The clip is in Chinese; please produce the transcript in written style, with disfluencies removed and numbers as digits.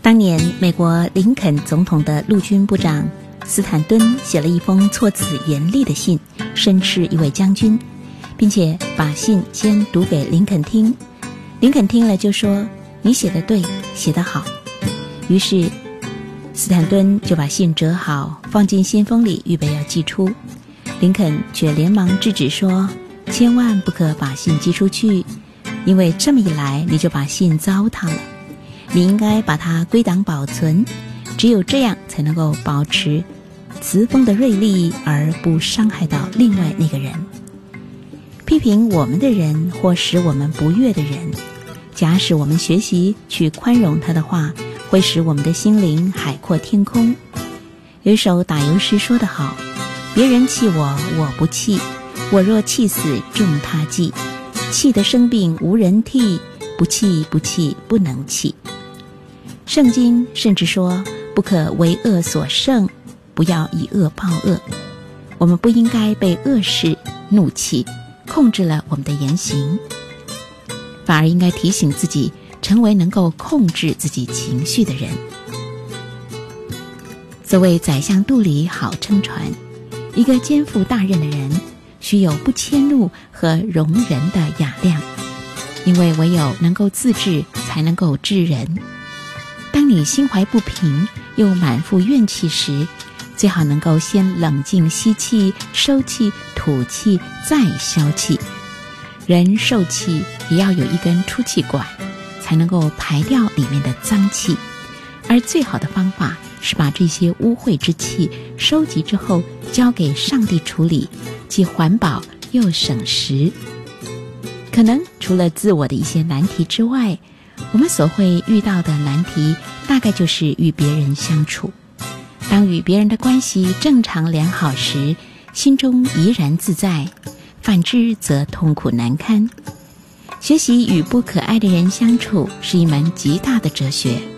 当年美国林肯总统的陆军部长斯坦顿写了一封措辞严厉的信，申斥一位将军，并且把信先读给林肯听。林肯听了就说：“你写得对，写得好。”于是斯坦顿就把信折好，放进信封里，预备要寄出。林肯却连忙制止说：“千万不可把信寄出去，因为这么一来你就把信糟蹋了。你应该把它归档保存，只有这样才能够保持词锋的锐利，而不伤害到另外那个人。批评我们的人或使我们不悦的人，假使我们学习去宽容他的话，会使我们的心灵海阔天空。有一首打油诗说得好：别人气我，我不气；我若气死，众他忌。气得生病无人替，不气不气不能气。圣经甚至说，不可为恶所胜，不要以恶报恶。我们不应该被恶事怒气控制了我们的言行，反而应该提醒自己，成为能够控制自己情绪的人。所谓宰相肚里好撑船，一个肩负大任的人须有不迁怒和容人的雅量，因为唯有能够自治，才能够治人。当你心怀不平又满腹怨气时，最好能够先冷静吸气，收气，吐气，再消气。人受气也要有一根出气管，才能够排掉里面的脏气。而最好的方法是把这些污秽之气收集之后交给上帝处理，既环保又省时。可能除了自我的一些难题之外，我们所会遇到的难题大概就是与别人相处。当与别人的关系正常良好时，心中怡然自在；反之则痛苦难堪。学习与不可爱的人相处是一门极大的哲学。